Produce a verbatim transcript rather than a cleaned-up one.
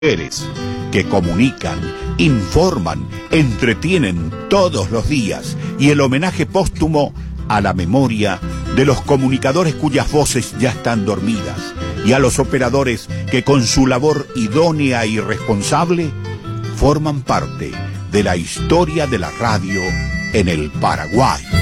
mujeres que comunican, informan, entretienen todos los días, y el homenaje póstumo a la memoria de los comunicadores cuyas voces ya están dormidas y a los operadores que con su labor idónea y responsable forman parte de la historia de la radio en el Paraguay.